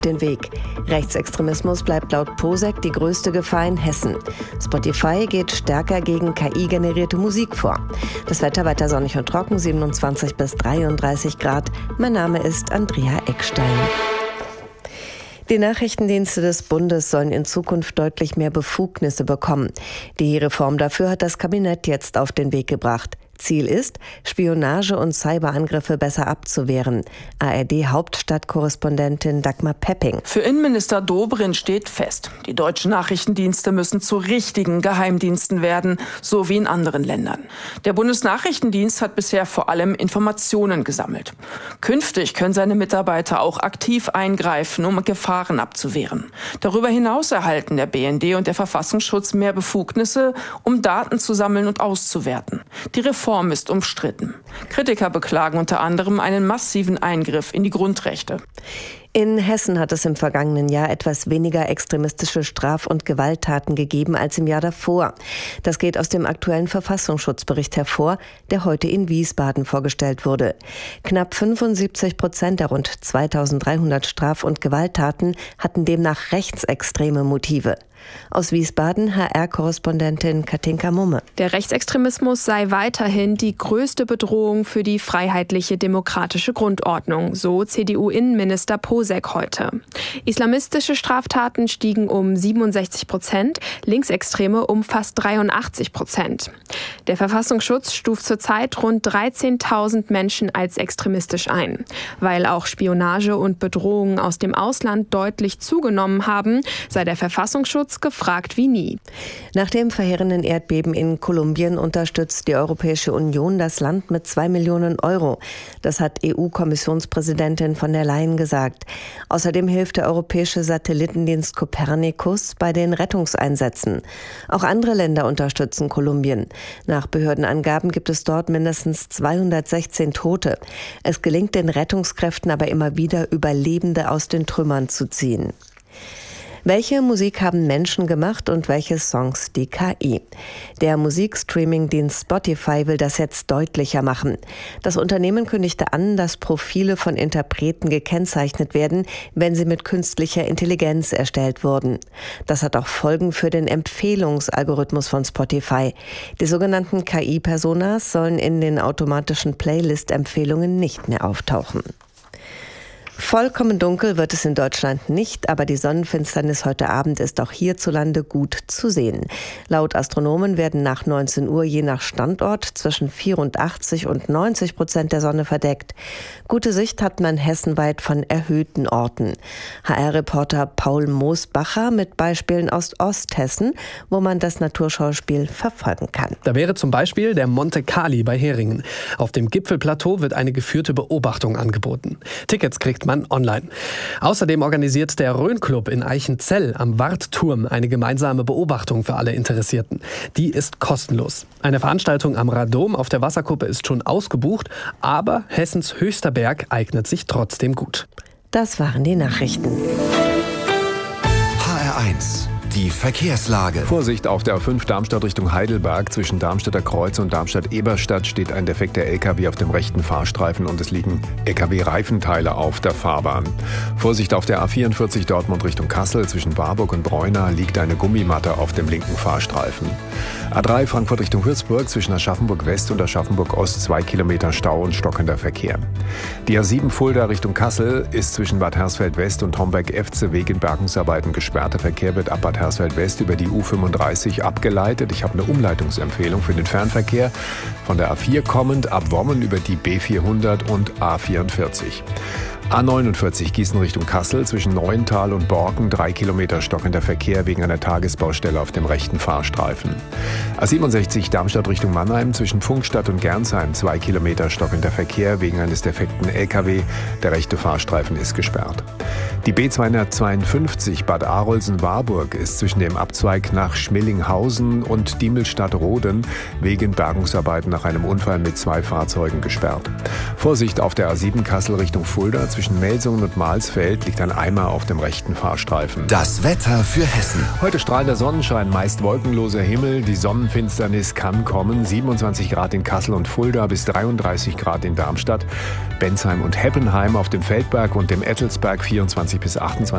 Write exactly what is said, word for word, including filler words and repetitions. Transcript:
den Weg. Rechtsextremismus bleibt laut Posek die größte Gefahr in Hessen. Spotify geht stärker gegen K I-generierte Musik vor. Das Wetter weiter sonnig und trocken, siebenundzwanzig bis dreiunddreißig Grad. Mein Name ist Andrea Eckstein. Die Nachrichtendienste des Bundes sollen in Zukunft deutlich mehr Befugnisse bekommen. Die Reform dafür hat das Kabinett jetzt auf den Weg gebracht. Ziel ist, Spionage- und Cyberangriffe besser abzuwehren. A R D-Hauptstadtkorrespondentin Dagmar Pepping. Für Innenminister Dobrindt steht fest, die deutschen Nachrichtendienste müssen zu richtigen Geheimdiensten werden, so wie in anderen Ländern. Der Bundesnachrichtendienst hat bisher vor allem Informationen gesammelt. Künftig können seine Mitarbeiter auch aktiv eingreifen, um Gefahren abzuwehren. Darüber hinaus erhalten der B N D und der Verfassungsschutz mehr Befugnisse, um Daten zu sammeln und auszuwerten. Die Reform ist umstritten. Kritiker beklagen unter anderem einen massiven Eingriff in die Grundrechte. In Hessen hat es im vergangenen Jahr etwas weniger extremistische Straf- und Gewalttaten gegeben als im Jahr davor. Das geht aus dem aktuellen Verfassungsschutzbericht hervor, der heute in Wiesbaden vorgestellt wurde. Knapp fünfundsiebzig Prozent der rund zweitausenddreihundert Straf- und Gewalttaten hatten demnach rechtsextreme Motive. Aus Wiesbaden H R-Korrespondentin Katinka Mumme. Der Rechtsextremismus sei weiterhin die größte Bedrohung für die freiheitliche demokratische Grundordnung, so C D U-Innenminister Posek heute. Islamistische Straftaten stiegen um siebenundsechzig Prozent, Linksextreme um fast dreiundachtzig Prozent. Der Verfassungsschutz stuft zurzeit rund dreizehntausend Menschen als extremistisch ein. Weil auch Spionage und Bedrohungen aus dem Ausland deutlich zugenommen haben, sei der Verfassungsschutz gefragt wie nie. Nach dem verheerenden Erdbeben in Kolumbien unterstützt die Europäische Union das Land mit zwei Millionen Euro. Das hat E U-Kommissionspräsidentin von der Leyen gesagt. Außerdem hilft der europäische Satellitendienst Copernicus bei den Rettungseinsätzen. Auch andere Länder unterstützen Kolumbien. Nach Behördenangaben gibt es dort mindestens zweihundertsechzehn Tote. Es gelingt den Rettungskräften aber immer wieder, Überlebende aus den Trümmern zu ziehen. Welche Musik haben Menschen gemacht und welche Songs die K I? Der Musikstreaming-Dienst Spotify will das jetzt deutlicher machen. Das Unternehmen kündigte an, dass Profile von Interpreten gekennzeichnet werden, wenn sie mit künstlicher Intelligenz erstellt wurden. Das hat auch Folgen für den Empfehlungsalgorithmus von Spotify. Die sogenannten K I-Personas sollen in den automatischen Playlist-Empfehlungen nicht mehr auftauchen. Vollkommen dunkel wird es in Deutschland nicht, aber die Sonnenfinsternis heute Abend ist auch hierzulande gut zu sehen. Laut Astronomen werden nach neunzehn Uhr je nach Standort zwischen vierundachtzig und neunzig Prozent der Sonne verdeckt. Gute Sicht hat man hessenweit von erhöhten Orten. H R-Reporter Paul Moosbacher mit Beispielen aus Osthessen, wo man das Naturschauspiel verfolgen kann. Da wäre zum Beispiel der Monte Cali bei Heringen. Auf dem Gipfelplateau wird eine geführte Beobachtung angeboten. Tickets kriegt man online. Außerdem organisiert der Rhön-Club in Eichenzell am Wartturm eine gemeinsame Beobachtung für alle Interessierten. Die ist kostenlos. Eine Veranstaltung am Radom auf der Wasserkuppe ist schon ausgebucht, aber Hessens höchster Berg eignet sich trotzdem gut. Das waren die Nachrichten. H R eins. Die Verkehrslage. Vorsicht auf der A fünf Darmstadt Richtung Heidelberg. Zwischen Darmstädter Kreuz und Darmstadt-Eberstadt steht ein defekter L K W auf dem rechten Fahrstreifen und es liegen L K W-Reifenteile auf der Fahrbahn. Vorsicht auf der A vierundvierzig Dortmund Richtung Kassel. Zwischen Warburg und Bräuna liegt eine Gummimatte auf dem linken Fahrstreifen. A drei Frankfurt Richtung Würzburg. Zwischen Aschaffenburg West und Aschaffenburg Ost zwei Kilometer Stau und stockender Verkehr. Die A sieben Fulda Richtung Kassel ist zwischen Bad Hersfeld West und Homberg-Efze wegen Bergungsarbeiten gesperrt. Der Verkehr wird ab Bad Hersfeld West über die U fünfunddreißig abgeleitet. Ich habe eine Umleitungsempfehlung für den Fernverkehr. Von der A vier kommend ab Wommen über die B vierhundert und A vierundvierzig. A neunundvierzig Gießen Richtung Kassel zwischen Neuental und Borken drei Kilometer stockender Verkehr wegen einer Tagesbaustelle auf dem rechten Fahrstreifen. A siebenundsechzig Darmstadt Richtung Mannheim zwischen Pfungstadt und Gernsheim zwei Kilometer stockender Verkehr wegen eines defekten L K W. Der rechte Fahrstreifen ist gesperrt. Die B zweihundertzweiundfünfzig Bad Arolsen-Warburg ist zwischen dem Abzweig nach Schmellinghausen und Diemelstadt-Roden wegen Bergungsarbeiten nach einem Unfall mit zwei Fahrzeugen gesperrt. Vorsicht auf der A sieben Kassel Richtung Fulda. Zwischen Melsungen und Mahlsfeld liegt ein Eimer auf dem rechten Fahrstreifen. Das Wetter für Hessen. Heute strahlender Sonnenschein, meist wolkenloser Himmel. Die Sonnenfinsternis kann kommen. siebenundzwanzig Grad in Kassel und Fulda bis dreiunddreißig Grad in Darmstadt. Bensheim und Heppenheim auf dem Feldberg und dem Ettelsberg vierundzwanzig bis achtundzwanzig